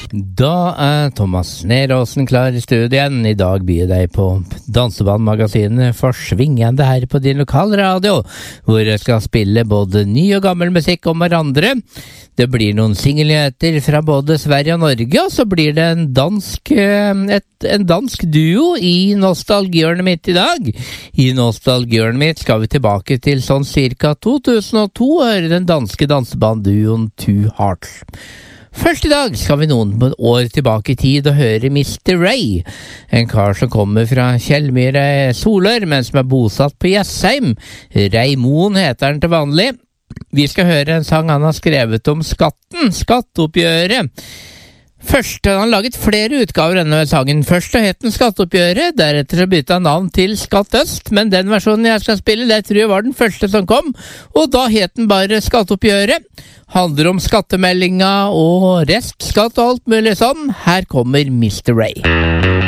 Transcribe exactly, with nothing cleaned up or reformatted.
Da er Thomas Neråsen klar i studien. I dag byr deg på Dansebandmagasinet Forsvingende her på din lokalradio, hvor jeg skal spille både ny og gammel musikk om hverandre. Det blir noen singelnyheter fra både Sverige og Norge, og så blir det en dansk, et, en dansk duo i nostalgihjørnet mitt i dag. I nostalgihjørnet mitt skal vi tilbake til sånn cirka to tusen og to og høre den danske dansebandduoen Two Hearts. Først i dag skal vi noen år tilbake i tid og høre mister Ray, en kar som kommer fra Kjellmyre Solør, men som er bosatt på Jessheim. Ray Moen heter han til vanlig. Vi skal høre en sang han har skrevet om skatten, skatteoppgjøret. Først har han laget flere utgaver denne sangen. Først het den Skatteoppgjøret, deretter så bytte han navn til Skatt Øst, men den versjonen jeg skal spille, det tror jeg var den første som kom, og da het den bare Skatteoppgjøret. Handler om skattemeldinga og restskatt og alt mulig sånn. Her kommer mister Ray.